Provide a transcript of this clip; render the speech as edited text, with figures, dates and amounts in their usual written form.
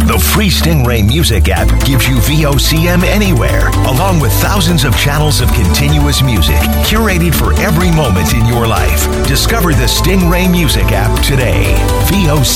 The free Stingray Music app gives you VOCM anywhere, along with thousands of channels of continuous music, curated for every moment in your life. Discover the Stingray Music app today. VOCM.